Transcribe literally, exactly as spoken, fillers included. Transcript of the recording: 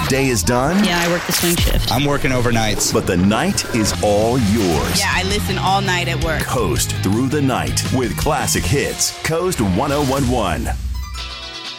day is done? Yeah, I work the swing shift. I'm working overnights. But the night is all yours. Yeah, I listen all night at work. Coast through the night with classic hits. Coast one oh one one.